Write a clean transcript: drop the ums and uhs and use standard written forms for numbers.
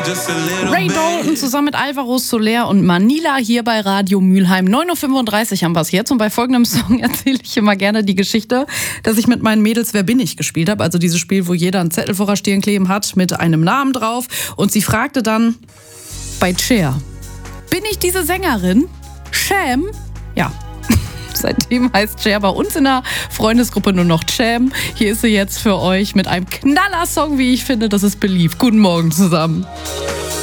Ray Dalton zusammen mit Alvaro Soler und Manila hier bei Radio Mülheim. 9.35 Uhr haben wir es jetzt und bei folgendem Song erzähle ich immer gerne die Geschichte, dass ich mit meinen Mädels Wer bin ich gespielt habe. Also dieses Spiel, wo jeder einen Zettel vor der Stirn kleben hat mit einem Namen drauf. Und sie fragte dann bei Cher, bin ich diese Sängerin? Cham? Ja. Seitdem heißt Cher bei uns in der Freundesgruppe nur noch Cham. Hier ist sie jetzt für euch mit einem Knaller-Song, wie ich finde, das ist beliebt. Guten Morgen zusammen.